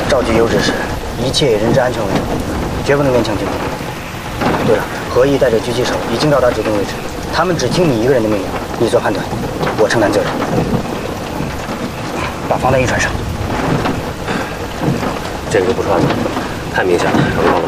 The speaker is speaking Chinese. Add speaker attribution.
Speaker 1: 赵局有指示，一切以人之安全为重，绝不能勉强进攻。对了，何毅带着狙击手已经到达指定位置，他们只听你一个人的命令，你做判断，我承担责任。把防弹衣穿上。
Speaker 2: 这个就不穿了，太明显了，容易暴露。